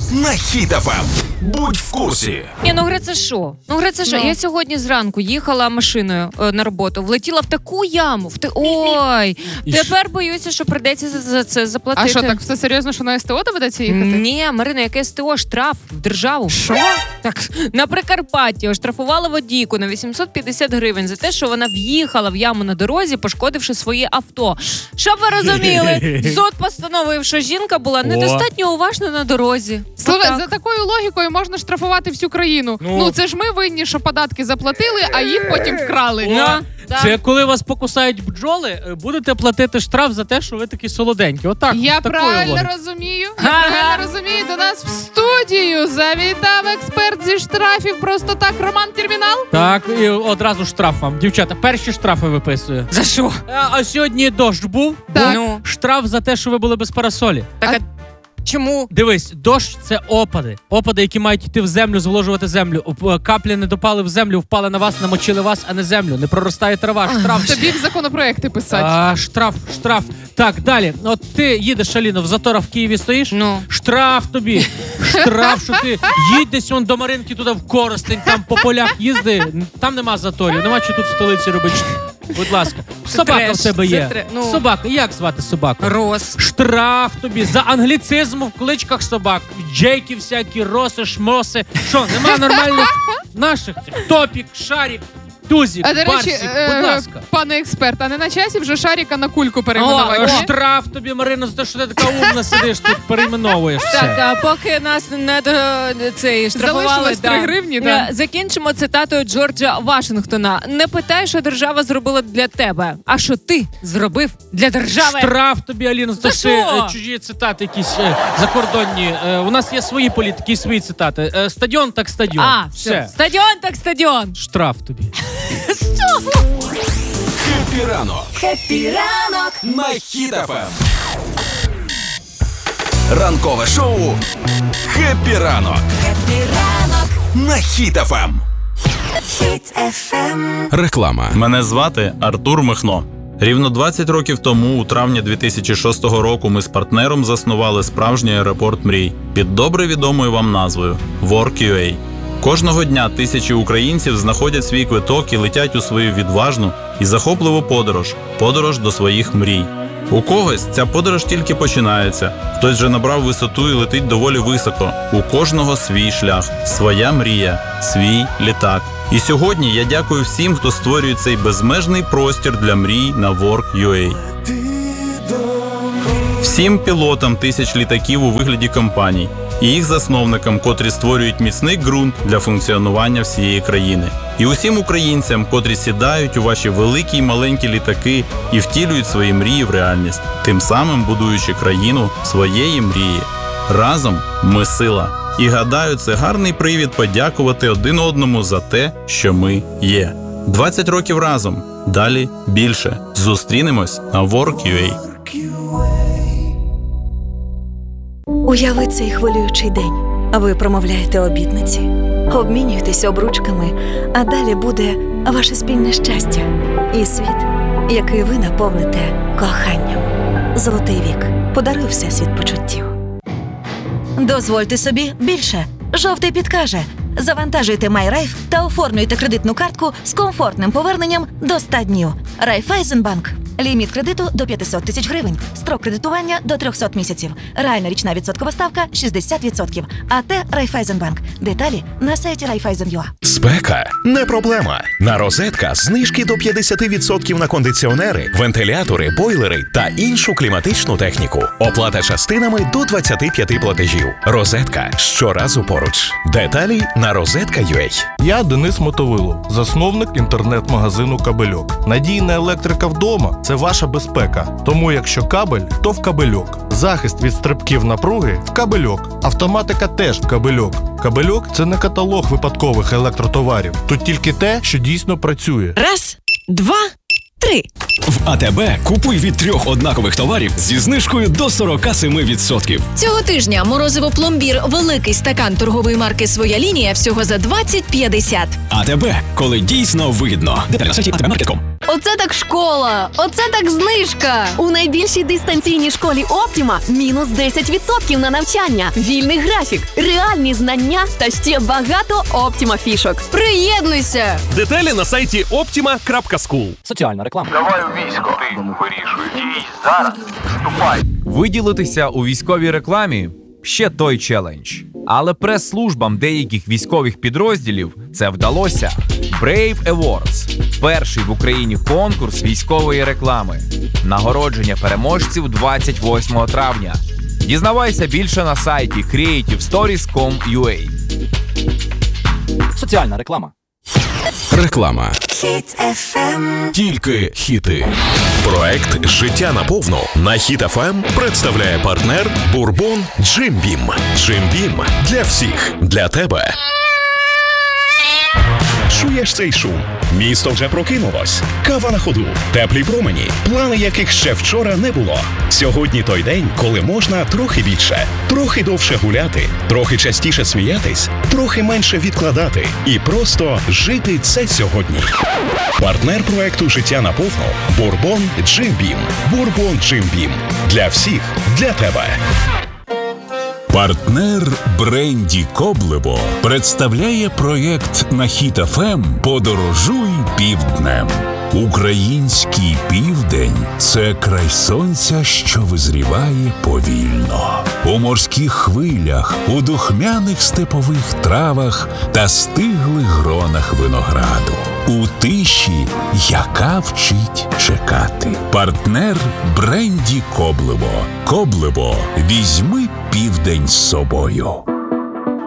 на Хіт ФМ. Будь в курсі. Ні, гри це що? Я сьогодні зранку їхала машиною на роботу, влетіла в таку яму. Ой, тепер боюся, що прийдеться за це заплатити. А що, так все серйозно, що на СТО доведеться їхати? Ні, Марина, яке СТО? Штраф в державу. Що? Так, на Прикарпатті оштрафували водійку на 850 гривень за те, що вона в'їхала в яму на дорозі, пошкодивши своє авто. Щоб ви розуміли, суд постановив, що жінка була недостатньо уважна на дорозі. Слухай, за такою логікою можна штрафувати всю країну. Ну це ж ми винні, що податки заплатили, а їх потім вкрали. Це коли вас покусають бджоли, будете платити штраф за те, що ви такі солоденькі. Отак. Я правильно розумію. До нас в студію завітав експерт зі штрафів просто так, Роман Термінал. Так, і одразу штраф вам. Дівчата, перші штрафи виписую. За що? А сьогодні дощ був. Так. Ну. Штраф за те, що ви були без парасолі. Так, чому? Дивись, дощ – це опади. Опади, які мають йти в землю, зволожувати землю. Каплі не допали в землю, впали на вас, намочили вас, а не землю. Не проростає трава. Штраф. Тобі в законопроекти писати. Штраф. Так, далі. От ти їдеш, Аліно, в заторах в Києві стоїш? Ну. Штраф тобі. Штраф, що ти їдь десь вон до Маринки туди в Коростень, там по полях їзди. Там нема заторів, нема що тут в столиці робити. Будь ласка. Собака в тебе є. Собака. Як звати собаку? Рос. Штраф тобі за англіцизм в кличках собак. Джейки всякі, роси, шмоси. Що, нема нормальних наших? Топік, шарік, тузік, А, до речі, барсік. Будь ласка. пане експерт, а не на часі вже шаріка на кульку перейменувати? Штраф тобі, Марина, за те, що ти така умна сидиш, тут перейменовуєш все. Так, а поки нас не штрафували, Залишилось 3 гривні, да. Закінчимо цитатою Джорджа Вашингтона. Не питай, що держава зробила для тебе, а що ти зробив для держави. Штраф тобі, Аліна, за те, За що що? чужі цитати якісь закордонні. У нас є свої політики і свої цитати. Стадіон так стадіон. Все. Стадіон так стадіон. Штраф тобі. Хеппі ранок. Хеппі ранок На Хіт ФМ. Ранкове шоу Хеппі ранок. Хеппі ранок На Хіт ФМ. Хіт ФМ. Реклама. Мене звати Артур Михно. Рівно 20 років тому, у травні 2006 року, ми з партнером заснували справжній аеропорт мрій під добре відомою вам назвою Work.ua. Кожного дня тисячі українців знаходять свій квиток і летять у свою відважну і захопливу подорож до своїх мрій. У когось ця подорож тільки починається, хтось вже набрав висоту і летить доволі високо. У кожного свій шлях, своя мрія, свій літак. І сьогодні я дякую всім, хто створює цей безмежний простір для мрій на Work.ua. Всім пілотам тисяч літаків у вигляді компаній і їх засновникам, котрі створюють міцний ґрунт для функціонування всієї країни. І усім українцям, котрі сідають у ваші великі й маленькі літаки і втілюють свої мрії в реальність, тим самим будуючи країну своєї мрії. Разом ми сила. І гадаю, це гарний привід подякувати один одному за те, що ми є. 20 років разом. Далі більше. Зустрінемось на Work.ua. Уяви цей хвилюючий день. Ви промовляєте обітниці, обмінюєтеся обручками, а далі буде ваше спільне щастя і світ, який ви наповните коханням. Золотий вік подарує всесвіт почуттів. Дозвольте собі більше. Жовтий підкаже. Завантажуйте MyRaiff та оформлюйте кредитну картку з комфортним поверненням до 100 днів. Райфайзенбанк. Ліміт кредиту до 500 тисяч гривень. Строк кредитування до 300 місяців. Реальна річна відсоткова ставка 60%. АТ Райфайзенбанк. Деталі на сайті Raiffeisen.ua. Спека – не проблема. На Розетка знижки до 50% на кондиціонери, вентилятори, бойлери та іншу кліматичну техніку. Оплата частинами до 25 платежів. Розетка – щоразу поруч. Деталі на розетка.ua. Я Денис Мотовило, засновник інтернет-магазину «Кабельок». Надійна електрика вдома – це ваша безпека. Тому якщо кабель, то в «Кабельок». Захист від стрибків напруги – в «Кабельок». Автоматика теж в «Кабельок». «Кабельок» – це не каталог випадкових електротоварів. Тут тільки те, що дійсно працює. Раз, два, три. В АТБ купуй від 3 однакових товарів зі знижкою до 47%. Цього тижня морозиво пломбір великий стакан торгової марки «Своя лінія» всього за 20,50. АТБ, коли дійсно вигідно. Деталі на сайті atbmarket.com. Оце так школа! Оце так знижка! У найбільшій дистанційній школі Оптіма мінус 10% на навчання, вільний графік, реальні знання та ще багато Оптіма фішок. Приєднуйся! Деталі на сайті optima.school. Соціальна реклама. Давай у військо. Ти вирішуй. Дій зараз. Вступай. Виділитися у військовій рекламі – ще той челендж. Але прес-службам деяких військових підрозділів це вдалося. Brave Awards – перший в Україні конкурс військової реклами. Нагородження переможців 28 травня. Дізнавайся більше на сайті creativestories.com.ua. Соціальна реклама. Реклама. Тільки хіти. Проект «Життя наповну» на Hit FM представляє партнер Бурбон Джим Бім. Джим Бім для всіх, для тебе. Чуєш цей шум? Місто вже прокинулось. Кава на ходу, теплі промені, плани яких ще вчора не було. Сьогодні той день, коли можна трохи більше, трохи довше гуляти, трохи частіше сміятись, трохи менше відкладати і просто жити це сьогодні. Партнер проекту «Життя наповну» Бурбон Джим Бім. Бурбон Джим Бім. Для всіх, для тебе. Партнер бренді Коблево представляє проєкт на Hit FM «Подорожуй півднем». Український південь – це край сонця, що визріває повільно. У морських хвилях, у духмяних степових травах та стиглих гронах винограду. У тиші, яка вчить чекати. Партнер бренді Коблево. Коблево. Візьми південь з собою.